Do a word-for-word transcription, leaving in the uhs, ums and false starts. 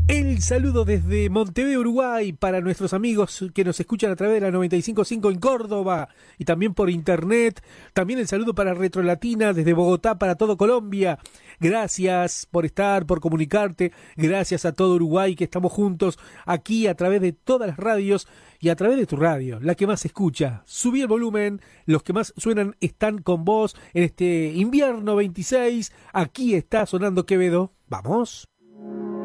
El saludo desde Montevideo, Uruguay, para nuestros amigos que nos escuchan a través de la noventa y cinco punto cinco en Córdoba y también por internet. También el saludo para Retro Latina desde Bogotá para todo Colombia. Gracias por estar, por comunicarte. Gracias a todo Uruguay que estamos juntos aquí a través de todas las radios y a través de tu radio, la que más se escucha. Subí el volumen, los que más suenan están con vos en este invierno veintiséis. Aquí está sonando Quevedo. ¡Vamos!